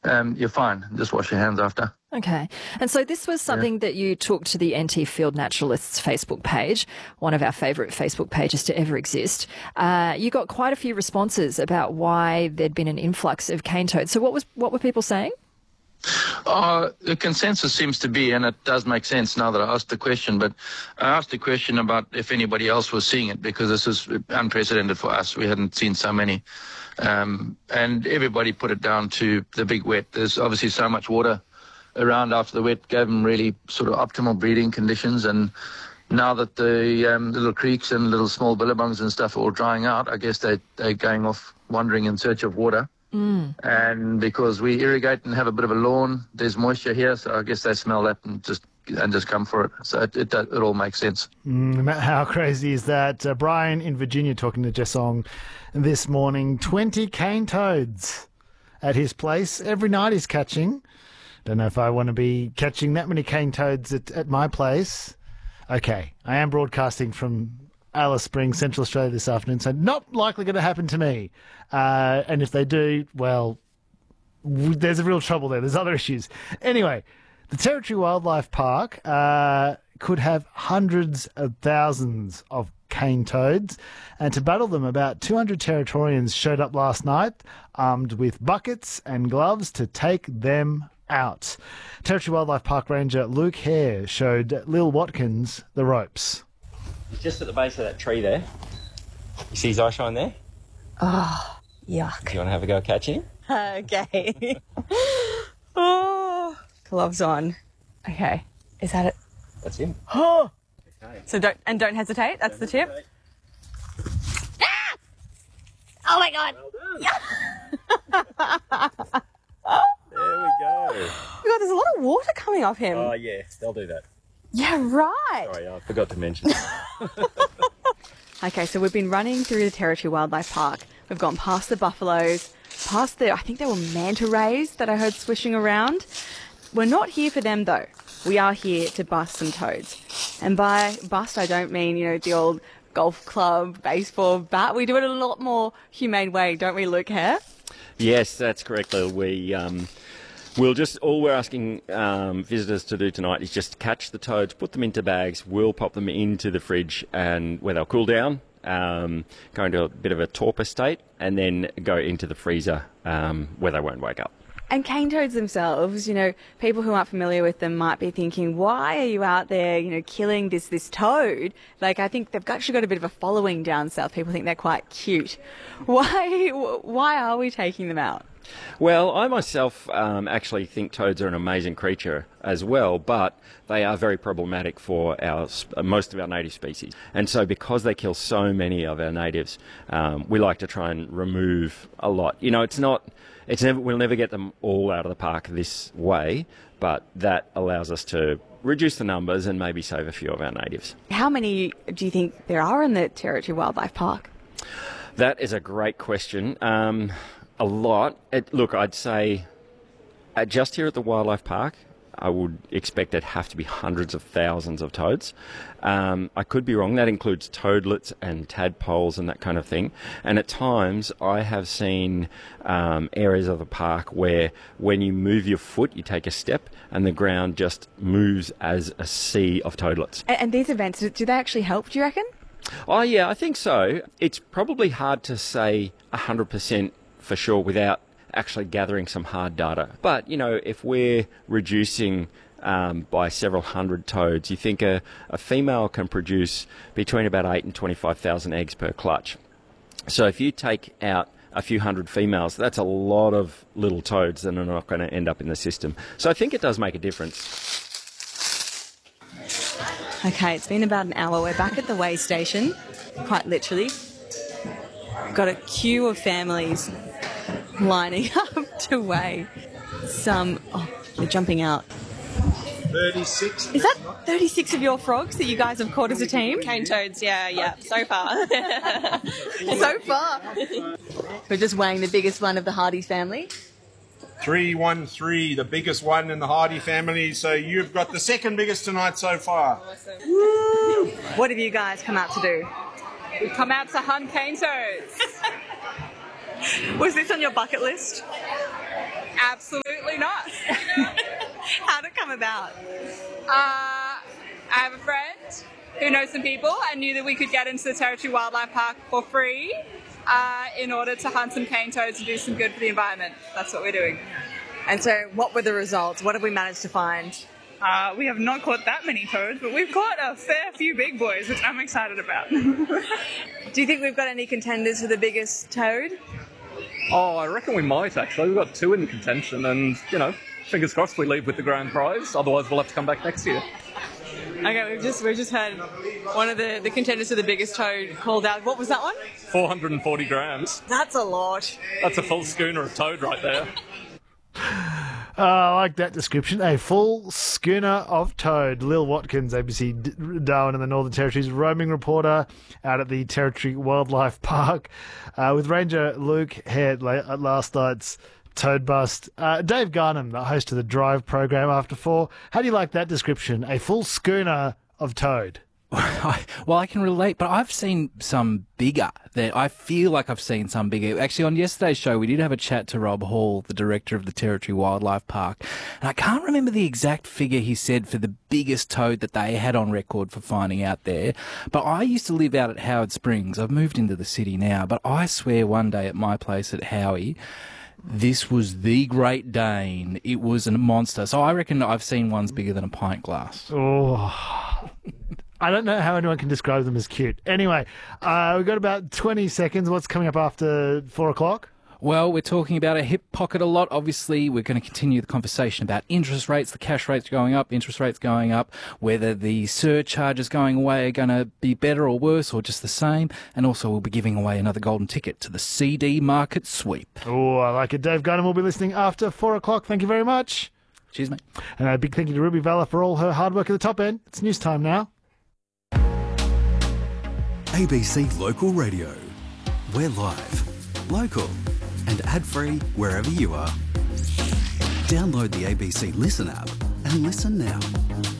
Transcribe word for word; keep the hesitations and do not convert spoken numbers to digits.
um, you're fine. Just wash your hands after. Okay. And so this was something yeah. that you took to the N T Field Naturalists Facebook page, one of our favourite Facebook pages to ever exist. Uh, you got quite a few responses about why there'd been an influx of cane toads. So what was what were people saying? Uh, the consensus seems to be, and it does make sense now that I asked the question, but I asked the question about if anybody else was seeing it, because this is unprecedented for us. We hadn't seen so many. Um, and everybody put it down to the big wet. There's obviously so much water around after the wet, gave them really sort of optimal breeding conditions. And now that the, um, the little creeks and little small billabongs and stuff are all drying out, I guess they, they're going off wandering in search of water. Mm. And because we irrigate and have a bit of a lawn, there's moisture here, so I guess they smell that and just and just come for it. So it it, it all makes sense. Mm, how crazy is that? Uh, Brian in Virginia talking to Jessong this morning. twenty cane toads at his place. Every night he's catching. Don't know if I want to be catching that many cane toads at, at my place. Okay, I am broadcasting from Alice Springs, Central Australia this afternoon, so not likely going to happen to me. Uh, and if they do, well, w- there's a real trouble there. There's other issues. Anyway, the Territory Wildlife Park uh, could have hundreds of thousands of cane toads, and to battle them, about two hundred Territorians showed up last night, armed with buckets and gloves to take them out. Territory Wildlife Park Ranger Luke Hare showed Lil Watkins the ropes. He's just at the base of that tree there. You see his eye shine there? Oh, yuck. Do you want to have a go at catching him? Okay. Oh, gloves on. Okay. Is that it? That's him. Oh. Okay. So don't, and don't hesitate. That's don't the tip. hesitate. Ah! Oh my God. Well done. There we go. Oh my God, there's a lot of water coming off him. Oh, yeah, they'll do that. Yeah, right. Sorry, I forgot to mention. Okay, so we've been running through the Territory Wildlife Park. We've gone past the buffaloes, past the, I think they were manta rays that I heard swishing around. We're not here for them though. We are here to bust some toads. And by bust, I don't mean, you know, the old golf club, baseball bat. We do it in a lot more humane way, don't we, Luke Hare? Yes, that's correct, Lil. We, um, we'll just, all we're asking um, visitors to do tonight is just catch the toads, put them into bags, we'll pop them into the fridge and where they'll cool down, um, go into a bit of a torpor state, and then go into the freezer um, where they won't wake up. And cane toads themselves, you know, people who aren't familiar with them might be thinking, why are you out there, you know, killing this this toad? Like, I think they've actually got a bit of a following down south. People think they're quite cute. Why, why are we taking them out? Well, I myself um, actually think toads are an amazing creature as well, but they are very problematic for our most of our native species. And so because they kill so many of our natives, um, we like to try and remove a lot. You know, it's not, it's never, we'll never get them all out of the park this way, but that allows us to reduce the numbers and maybe save a few of our natives. How many do you think there are in the Territory Wildlife Park? That is a great question. Um, A lot. It, look, I'd say uh, just here at the Wildlife Park, I would expect there'd have to be hundreds of thousands of toads. Um, I could be wrong. That includes toadlets and tadpoles and that kind of thing. And at times, I have seen um, areas of the park where when you move your foot, you take a step, and the ground just moves as a sea of toadlets. And, and these events, do they actually help, do you reckon? Oh, yeah, I think so. It's probably hard to say one hundred percent for sure without actually gathering some hard data. But, you know, if we're reducing um, by several hundred toads, you think a, a female can produce between about eight and twenty-five thousand eggs per clutch. So if you take out a few hundred females, that's a lot of little toads that are not going to end up in the system. So I think it does make a difference. Okay, it's been about an hour. We're back at the weigh station, quite literally. Got a queue of families lining up to weigh some. Oh, they're jumping out. thirty-six. Is that thirty-six of your frogs that you guys have caught as a team? Cane toads, yeah, yeah, so far. So far. We're just weighing the biggest one of the Hardy's family. three one three, the biggest one in the Hardy family. So you've got the second biggest tonight so far. Awesome. Woo! What have you guys come out to do? We've come out to hunt cane toads. Was this on your bucket list? Absolutely. Absolutely not. How'd it come about? Uh, I have a friend who knows some people and knew that we could get into the Territory Wildlife Park for free uh, in order to hunt some cane toads and do some good for the environment. That's what we're doing. And so what were the results? What have we managed to find? Uh, we have not caught that many toads, but we've caught a fair few big boys, which I'm excited about. Do you think we've got any contenders for the biggest toad? Oh, I reckon we might, actually. We've got two in contention and, you know, fingers crossed we leave with the grand prize. Otherwise, we'll have to come back next year. Okay, we've just we've just had one of the, the contenders for the biggest toad called out. What was that one? four hundred forty grams. That's a lot. That's a full schooner of toad right there. Uh, I like that description. A full schooner of toad. Lil Watkins, A B C Darwin and the Northern Territory's roaming reporter out at the Territory Wildlife Park uh, with Ranger Luke Head at last night's Toad Bust. Uh, Dave Garnham, the host of the Drive program after four. How do you like that description? A full schooner of toad. Well, I can relate, but I've seen some bigger. That I feel like I've seen some bigger. Actually, on yesterday's show, we did have a chat to Rob Hall, the director of the Territory Wildlife Park, and I can't remember the exact figure he said for the biggest toad that they had on record for finding out there. But I used to live out at Howard Springs. I've moved into the city now, but I swear one day at my place at Howie, this was the Great Dane. It was a monster. So I reckon I've seen ones bigger than a pint glass. Oh, I don't know how anyone can describe them as cute. Anyway, uh, we've got about twenty seconds. What's coming up after four o'clock? Well, we're talking about a hip pocket a lot. Obviously, we're going to continue the conversation about interest rates, the cash rates going up, interest rates going up, whether the surcharges going away are going to be better or worse or just the same. And also, we'll be giving away another golden ticket to the C D Market Sweep. Oh, I like it. Dave Gunham will be listening after four o'clock. Thank you very much. Cheers, mate. And a big thank you to Ruby Valla for all her hard work at the top end. It's news time now. A B C Local Radio. We're live, local, and ad-free wherever you are. Download the A B C Listen app and listen now.